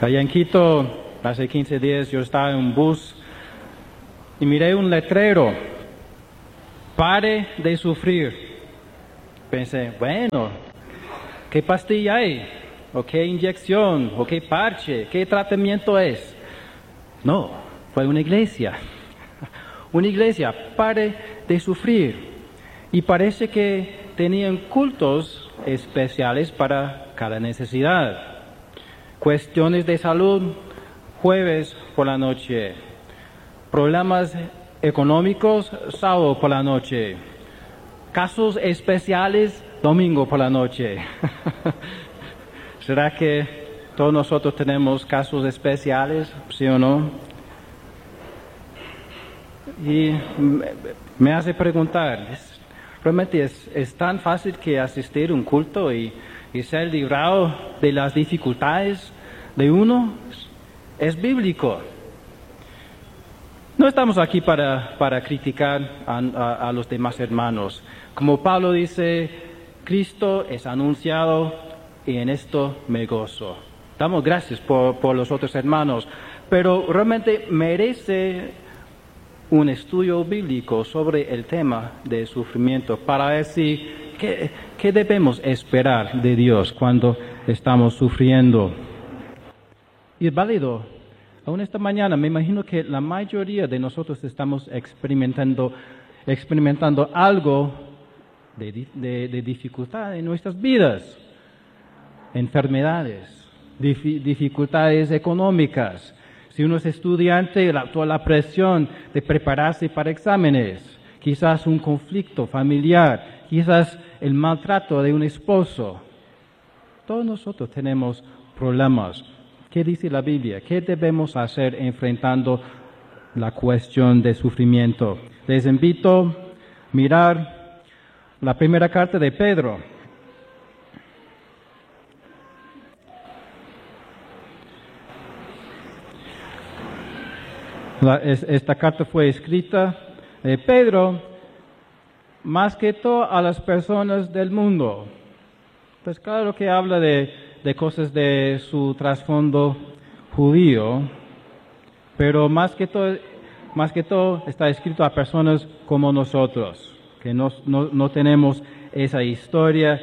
Allá en Quito, hace 15 días, yo estaba en un bus y miré un letrero: pare de sufrir. Pensé, bueno, ¿qué pastilla hay? ¿O qué inyección? ¿O qué parche? ¿Qué tratamiento es? No, fue una iglesia. Una iglesia, pare de sufrir. Y parece que tenían cultos especiales para cada necesidad. Cuestiones de salud, jueves por la noche. Problemas económicos, sábado por la noche. Casos especiales, domingo por la noche. ¿Será que todos nosotros tenemos casos especiales, sí o no? Y me hace preguntar, ¿realmente es tan fácil que asistir a un culto y ser librado de las dificultades de uno? Es bíblico. No estamos aquí para criticar a los demás hermanos. Como Pablo dice, Cristo es anunciado y en esto me gozo. Damos gracias por los otros hermanos, pero realmente merece un estudio bíblico sobre el tema del sufrimiento para decir qué debemos esperar de Dios cuando estamos sufriendo. Y es válido. Aún esta mañana me imagino que la mayoría de nosotros estamos experimentando algo de dificultad en nuestras vidas. Enfermedades, dificultades económicas. Si uno es estudiante, toda la presión de prepararse para exámenes, quizás un conflicto familiar, quizás el maltrato de un esposo. Todos nosotros tenemos problemas. ¿Qué dice la Biblia? ¿Qué debemos hacer enfrentando la cuestión de sufrimiento? Les invito a mirar la primera carta de Pedro. Esta carta fue escrita de Pedro, más que todo a las personas del mundo. Pues claro que habla de cosas de su trasfondo judío, pero más que todo está escrito a personas como nosotros, que no tenemos esa historia,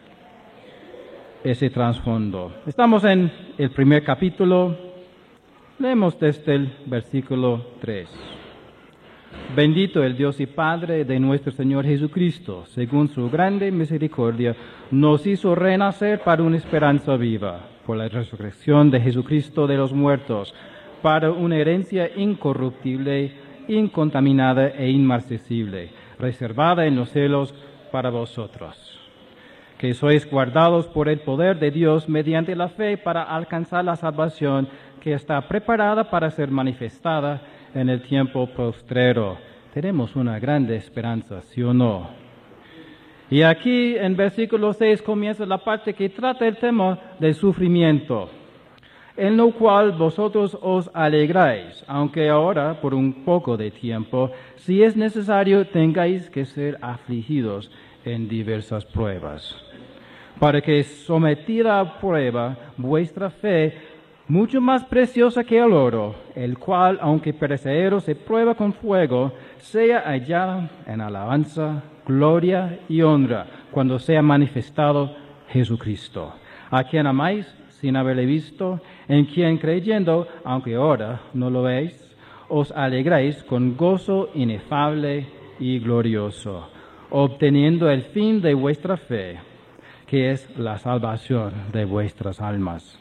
ese trasfondo. Estamos en el primer capítulo. Leemos desde el versículo 3. Bendito el Dios y Padre de nuestro Señor Jesucristo, según su grande misericordia, nos hizo renacer para una esperanza viva, por la resurrección de Jesucristo de los muertos, para una herencia incorruptible, incontaminada e inmarcesible, reservada en los cielos para vosotros, que sois guardados por el poder de Dios mediante la fe para alcanzar la salvación que está preparada para ser manifestada en el tiempo postrero. Tenemos una grande esperanza, ¿sí o no? Y aquí en versículo 6 comienza la parte que trata el tema del sufrimiento, en lo cual vosotros os alegráis, aunque ahora por un poco de tiempo, si es necesario, tengáis que ser afligidos en diversas pruebas, para que sometida a prueba vuestra fe, mucho más preciosa que el oro, el cual, aunque perecedero, se prueba con fuego, sea hallada en alabanza, gloria y honra, cuando sea manifestado Jesucristo, a quien amáis sin haberle visto, en quien creyendo, aunque ahora no lo veis, os alegráis con gozo inefable y glorioso, obteniendo el fin de vuestra fe, que es la salvación de vuestras almas.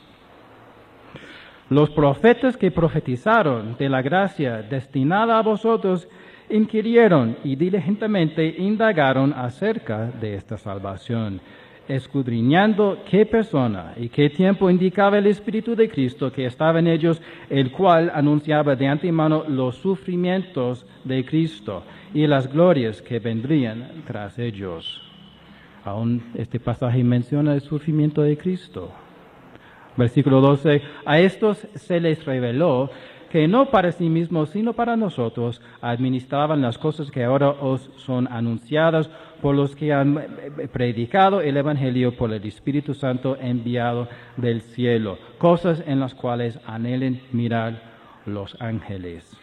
Los profetas que profetizaron de la gracia destinada a vosotros inquirieron y diligentemente indagaron acerca de esta salvación, escudriñando qué persona y qué tiempo indicaba el Espíritu de Cristo que estaba en ellos, el cual anunciaba de antemano los sufrimientos de Cristo y las glorias que vendrían tras ellos. Aún este pasaje menciona el sufrimiento de Cristo. Versículo 12, a estos se les reveló que no para sí mismos, sino para nosotros, administraban las cosas que ahora os son anunciadas por los que han predicado el Evangelio por el Espíritu Santo enviado del cielo, cosas en las cuales anhelen mirar los ángeles.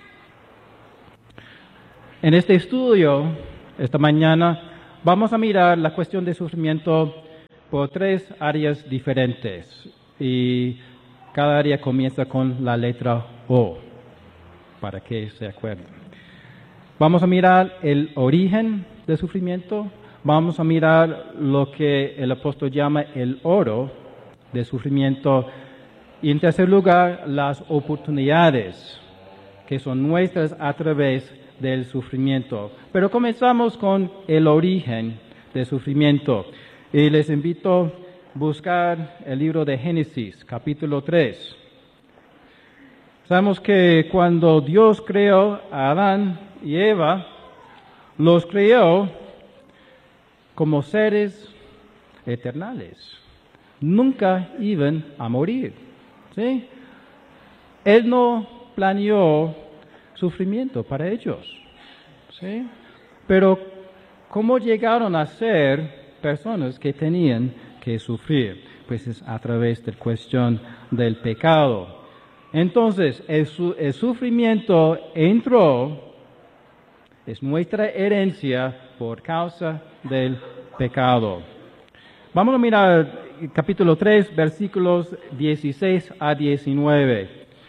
En este estudio, esta mañana, vamos a mirar la cuestión de sufrimiento por 3 áreas diferentes. Y cada área comienza con la letra O, para que se acuerden. Vamos a mirar el origen del sufrimiento. Vamos a mirar lo que el apóstol llama el oro del sufrimiento. Y en tercer lugar, las oportunidades que son nuestras a través del sufrimiento. Pero comenzamos con el origen del sufrimiento. Y les invito a buscar el libro de Génesis, capítulo 3. Sabemos que cuando Dios creó a Adán y Eva, los creó como seres eternales. Nunca iban a morir. ¿Sí? Él no planeó sufrimiento para ellos. ¿Sí? Pero ¿cómo llegaron a ser personas que tenían que sufrir? Pues es a través de la cuestión del pecado. Entonces, el sufrimiento entró, es nuestra herencia por causa del pecado. Vamos a mirar capítulo 3, versículos 16 a 19.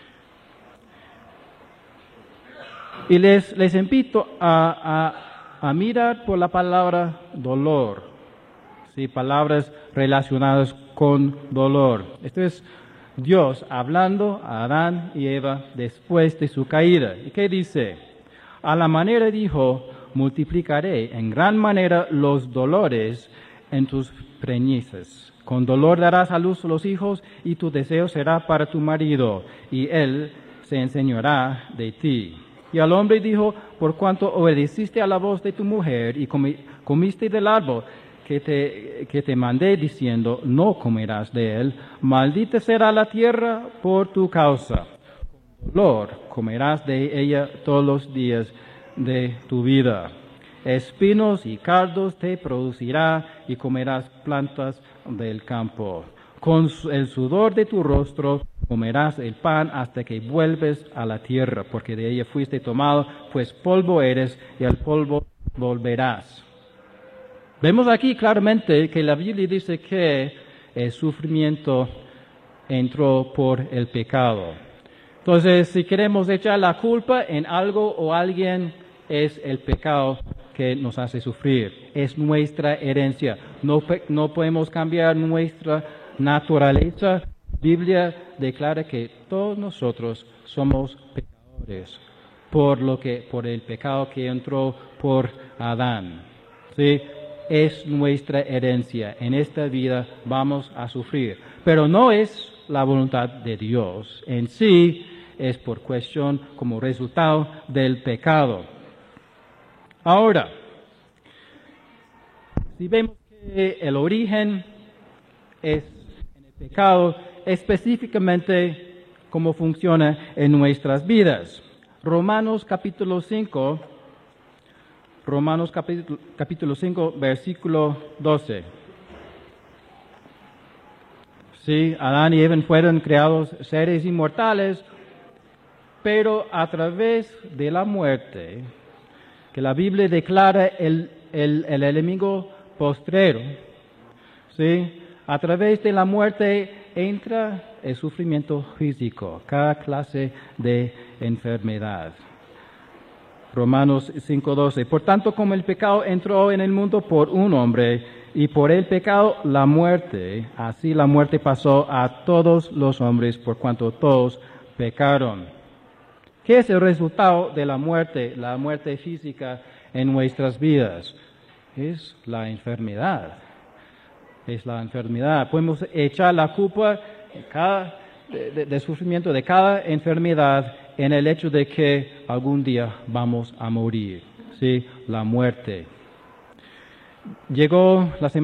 Y les invito a mirar por la palabra dolor. Sí, palabras relacionadas con dolor. Esto es Dios hablando a Adán y Eva después de su caída. ¿Y qué dice? A la manera dijo, multiplicaré en gran manera los dolores en tus preñeces. Con dolor darás a luz los hijos y tu deseo será para tu marido y él se enseñará de ti. Y al hombre dijo, por cuanto obedeciste a la voz de tu mujer y comiste del árbol que te mandé diciendo, no comerás de él, maldita será la tierra por tu causa. Con dolor comerás de ella todos los días de tu vida. Espinos y cardos te producirá y comerás plantas del campo. Con el sudor de tu rostro comerás el pan hasta que vuelves a la tierra, porque de ella fuiste tomado, pues polvo eres y al polvo volverás. Vemos aquí claramente que la Biblia dice que el sufrimiento entró por el pecado. Entonces, si queremos echar la culpa en algo o alguien, es el pecado que nos hace sufrir. Es nuestra herencia. No podemos cambiar nuestra naturaleza. La Biblia declara que todos nosotros somos pecadores por el pecado que entró por Adán. ¿Sí? Es nuestra herencia. En esta vida vamos a sufrir. Pero no es la voluntad de Dios. En sí es por cuestión como resultado del pecado. Ahora, si vemos que el origen es en el pecado, específicamente cómo funciona en nuestras vidas. Romanos capítulo 5, versículo 12. Sí, Adán y Eva fueron creados seres inmortales, pero a través de la muerte, que la Biblia declara el enemigo postrero, ¿sí? A través de la muerte entra el sufrimiento físico, cada clase de enfermedad. Romanos 5:12. Por tanto, como el pecado entró en el mundo por un hombre, y por el pecado la muerte, así la muerte pasó a todos los hombres, por cuanto todos pecaron. ¿Qué es el resultado de la muerte física en nuestras vidas? Es la enfermedad. Es la enfermedad. Podemos echar la culpa del sufrimiento de cada enfermedad en el hecho de que algún día vamos a morir. ¿Sí? La muerte. Llegó la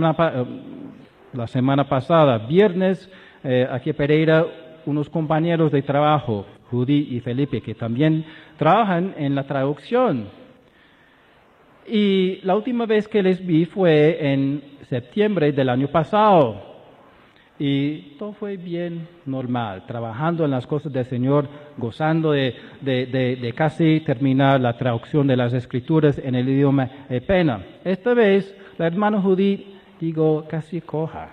semana pasada, viernes, aquí en Pereira, unos compañeros de trabajo Judy y Felipe, que también trabajan en la traducción. Y la última vez que les vi fue en septiembre del año pasado. Y todo fue bien normal, trabajando en las cosas del Señor, gozando de casi terminar la traducción de las Escrituras en el idioma pena. Esta vez, la hermana Judith llegó casi coja.